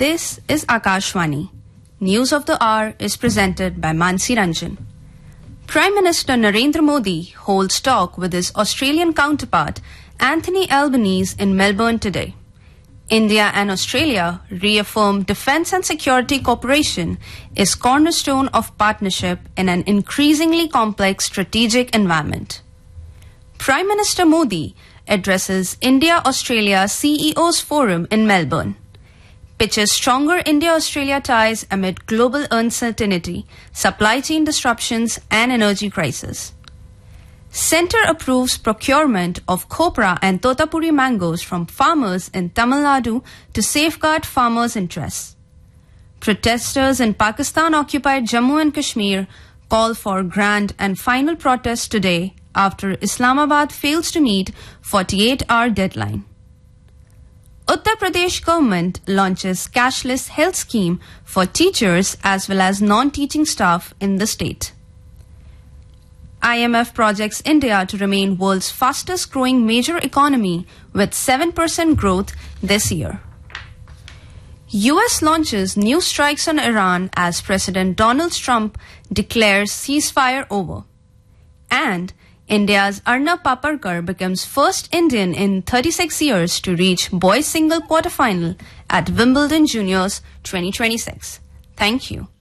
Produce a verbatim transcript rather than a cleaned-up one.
This is Akashvani. News of the Hour is presented by Mansi Ranjan. Prime Minister Narendra Modi holds talk with his Australian counterpart Anthony Albanese in Melbourne today. India and Australia reaffirm defence and security cooperation is cornerstone of partnership in an increasingly complex strategic environment. Prime Minister Modi addresses India-Australia C E Os Forum in Melbourne. Pitches stronger India-Australia ties amid global uncertainty, supply chain disruptions and energy crisis. Centre approves procurement of copra and totapuri mangoes from farmers in Tamil Nadu to safeguard farmers' interests. Protesters in Pakistan-occupied Jammu and Kashmir call for grand and final protest today after Islamabad fails to meet forty-eight hour deadline. Uttar Pradesh government launches cashless health scheme for teachers as well as non-teaching staff in the state. I M F projects India to remain world's fastest growing major economy with seven percent growth this year. U S launches new strikes on Iran as President Donald Trump declares ceasefire over. And India's Arnab Paparkar becomes first Indian in thirty-six years to reach boys single quarterfinal at Wimbledon Juniors twenty twenty-six. Thank you.